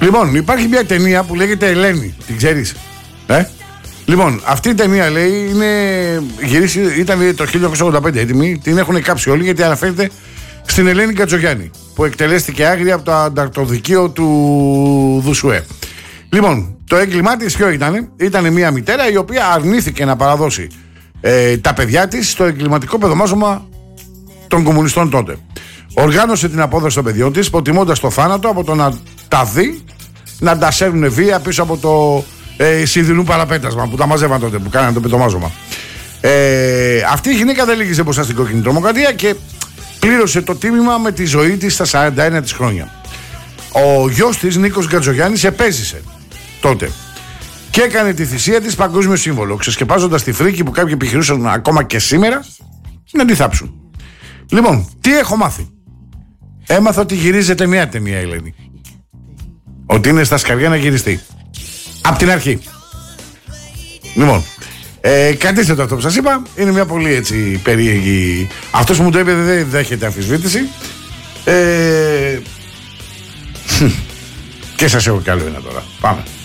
Λοιπόν, υπάρχει μια ταινία που λέγεται Ελένη. Την ξέρεις? Λοιπόν, αυτή η ταινία λέει ήταν το 1985 έτοιμη. Την έχουν κάψει όλοι γιατί αναφέρεται στην Ελένη Κατζογιάννη, που εκτελέστηκε άγρια από το ανταρτοδικείο του Δουσουέ. Λοιπόν, το έγκλημά της ποιο ήταν? Ήταν μια μητέρα η οποία αρνήθηκε να παραδώσει τα παιδιά της στο εγκληματικό παιδομάζωμα των κομμουνιστών τότε. Οργάνωσε την απόδοση των παιδιών της, προτιμώντας το θάνατο από το να τα δει να τα σέρνουν βία πίσω από το σιδηρού παραπέτασμα που τα μαζεύαν τότε, που κάνανε το παιδομάζωμα. Αυτή η γυναίκα δεν λύγησε μπροστά στην κόκκινη τρομοκρατία και πλήρωσε το τίμημα με τη ζωή της στα 41 της χρόνια. Ο γιος της, Νίκος Γκατζογιάννης, επέζησε τότε και έκανε τη θυσία της παγκόσμιο σύμβολο, ξεσκεπάζοντας τη φρίκη που κάποιοι επιχειρούσαν ακόμα και σήμερα να τη θάψουν. Λοιπόν, τι έχω μάθει? Έμαθα ότι γυρίζεται μια ταινία, Ελένη. Ότι είναι στα σκαριά να γυριστεί. Απ' την αρχή. Λοιπόν, κρατήστε το αυτό που σας είπα. Είναι μια πολύ έτσι περίεργη. Αυτός που μου το είπε δεν δέχεται αμφισβήτηση. Και σας έχω κι άλλο ένα τώρα. Πάμε.